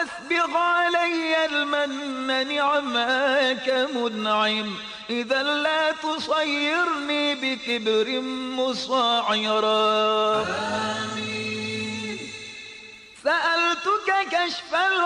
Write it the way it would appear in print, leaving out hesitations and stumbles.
وأسبغ علي المن نعماك منعم، إذا لا تصيرني بكبر مصاعرا. آمين. سألتك كشف